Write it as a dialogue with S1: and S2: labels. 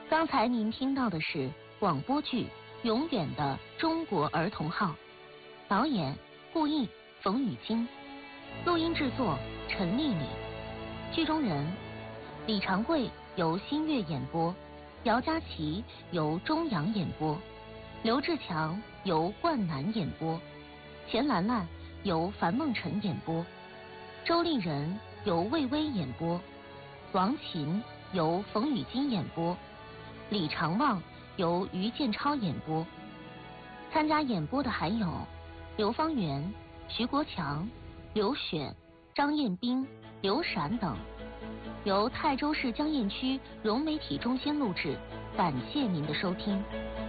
S1: 刚才您听到的是广播剧《永远的中国儿童号》，导演顾毅、冯雨晶，录音制作陈丽丽，剧中人李长贵由新月演播，姚佳琪由中阳演播，刘志强由冠南演播，钱兰兰由樊梦辰演播，周丽人由魏巍演播，王琴由冯雨晶演播，李长旺由于建超演播。参加演播的还有刘芳元、徐国强、刘选、张彦斌、刘闪等。由泰州市江堰区融媒体中心录制，感谢您的收听。